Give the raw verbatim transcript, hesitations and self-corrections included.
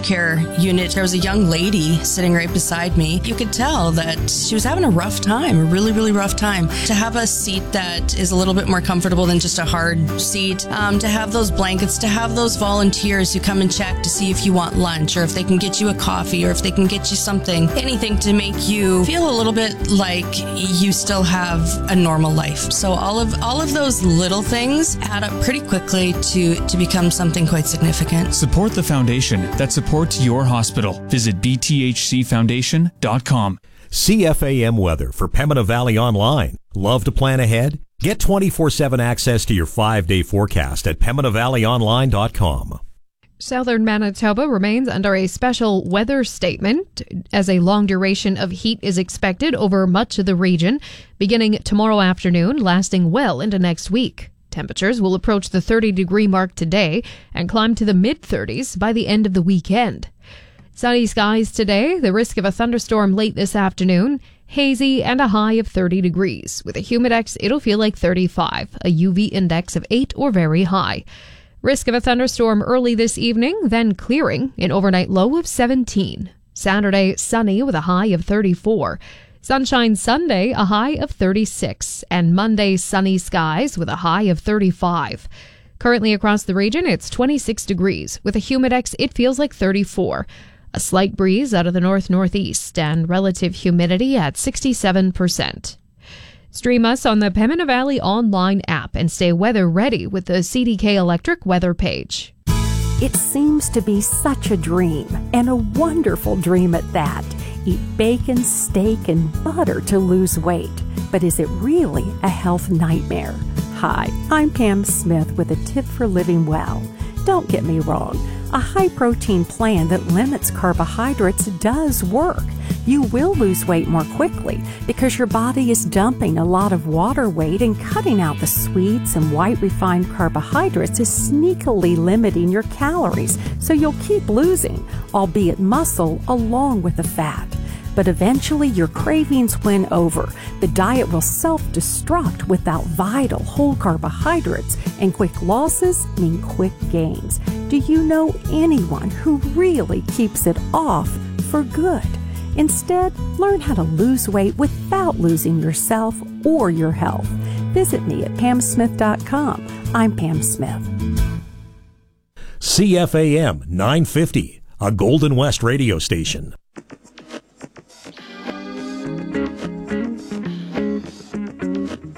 care unit, there was a young lady sitting right beside me. You could tell that she was having a rough time, a really, really rough time. To have a seat that is a little bit more comfortable than just a hard seat, um, to have those blankets, to have those volunteers who come and check to see if you want lunch or if they can get you a coffee or if they can get you something, anything to make you feel a little bit like you still have a normal life. So all of all of those little things add up pretty quickly to, to become something quite significant. Support the foundation that supports your hospital. Visit b t h c foundation dot com. C F A M weather for Pembina Valley Online. Love to plan ahead? Get twenty-four seven access to your five-day forecast at pembina valley online dot com. Southern Manitoba remains under a special weather statement as a long duration of heat is expected over much of the region, beginning tomorrow afternoon, lasting well into next week. Temperatures will approach the thirty-degree mark today and climb to the mid-thirties by the end of the weekend. Sunny skies today, the risk of a thunderstorm late this afternoon, hazy and a high of thirty degrees. With a humidex, it'll feel like thirty-five, a U V index of eight or very high. Risk of a thunderstorm early this evening, then clearing, an overnight low of seventeen. Saturday, sunny with a high of thirty-four. Sunshine Sunday, a high of thirty-six. And Monday, sunny skies with a high of thirty-five. Currently across the region, it's twenty-six degrees. With a humidex, it feels like thirty-four. A slight breeze out of the north-northeast and relative humidity at sixty-seven percent. Stream us on the Pembina Valley Online app and stay weather ready with the C D K Electric weather page. It seems to be such a dream, and a wonderful dream at that. Eat bacon, steak, and butter to lose weight. But is it really a health nightmare? Hi, I'm Pam Smith with a tip for living well. Don't get me wrong. A high-protein plan that limits carbohydrates does work. You will lose weight more quickly because your body is dumping a lot of water weight, and cutting out the sweets and white refined carbohydrates is sneakily limiting your calories, so you'll keep losing, albeit muscle, along with the fat. But eventually your cravings win over. The diet will self-destruct without vital whole carbohydrates, and quick losses mean quick gains. Do you know anyone who really keeps it off for good? Instead, learn how to lose weight without losing yourself or your health. Visit me at pam smith dot com. I'm Pam Smith. C F A M nine fifty, a Golden West radio station.